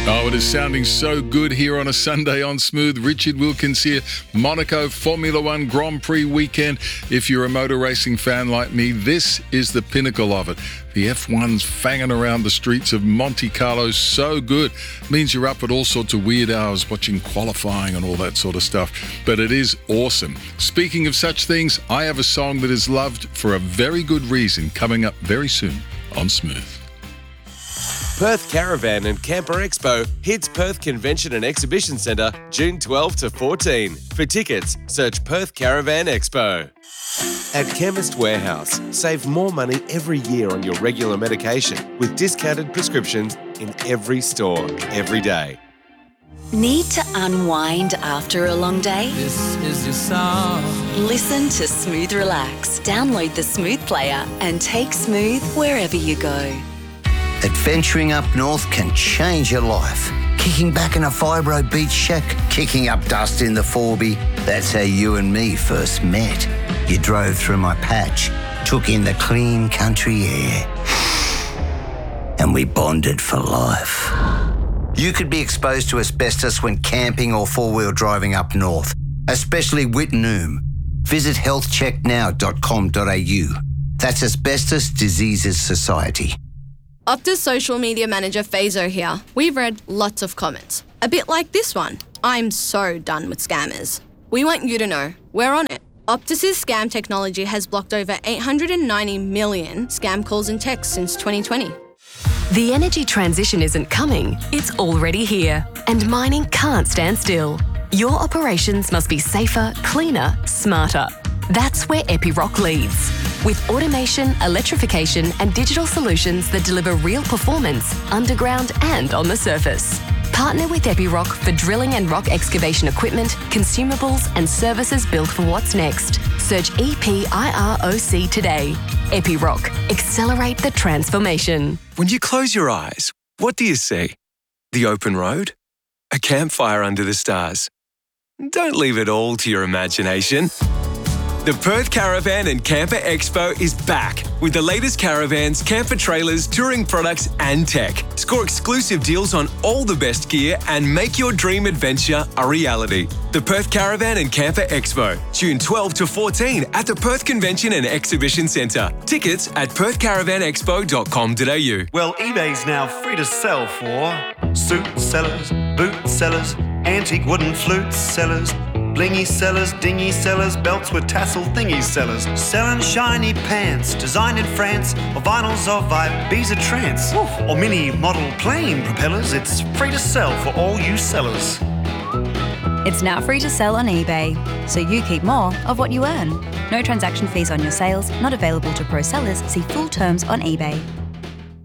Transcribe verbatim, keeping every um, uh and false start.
Oh, it is sounding so good here on a Sunday on Smooth. Richard Wilkins here. Monaco Formula One Grand Prix weekend. If you're a motor racing fan like me, this is the pinnacle of it. The F one's fanging around the streets of Monte Carlo so good. Means you're up at all sorts of weird hours watching qualifying and all that sort of stuff. But it is awesome. Speaking of such things, I have a song that is loved for a very good reason coming up very soon on Smooth. Perth Caravan and Camper Expo hits Perth Convention and Exhibition Centre June twelfth to fourteenth. For tickets, search Perth Caravan Expo. At Chemist Warehouse, save more money every year on your regular medication with discounted prescriptions in every store, every day. Need to unwind after a long day? This is your song. Listen to Smooth Relax. Download the Smooth player and take Smooth wherever you go. Adventuring up north can change your life. Kicking back in a fibro beach shack, kicking up dust in the Forby. That's how you and me first met. You drove through my patch, took in the clean country air, and we bonded for life. You could be exposed to asbestos when camping or four-wheel driving up north, especially Wittenoom. Visit health check now dot com dot a u. That's Asbestos Diseases Society. Optus social media manager Fazo here. We've read lots of comments. A bit like this one. I'm so done with scammers. We want you to know, we're on it. Optus's scam technology has blocked over eight hundred ninety million scam calls and texts since twenty twenty. The energy transition isn't coming, it's already here. And mining can't stand still. Your operations must be safer, cleaner, smarter. That's where Epiroc leads. With automation, electrification and digital solutions that deliver real performance underground and on the surface. Partner with Epiroc for drilling and rock excavation equipment, consumables and services built for what's next. Search E P I R O C today. Epiroc. Accelerate the transformation. When you close your eyes, what do you see? The open road? A campfire under the stars? Don't leave it all to your imagination. The Perth Caravan and Camper Expo is back with the latest caravans, camper trailers, touring products and tech. Score exclusive deals on all the best gear and make your dream adventure a reality. The Perth Caravan and Camper Expo, June twelfth to fourteenth at the Perth Convention and Exhibition Centre. Tickets at perth caravan expo dot com dot a u. Well, eBay's now free to sell for suit sellers, boot sellers, antique wooden flute sellers, blingy sellers, dingy sellers, belts with tassel thingy sellers, selling shiny pants designed in France, or vinyls of Ibiza trance, or mini model plane propellers. It's free to sell for all you sellers. It's now free to sell on eBay, so you keep more of what you earn. No transaction fees on your sales, not available to pro sellers. See full terms on eBay.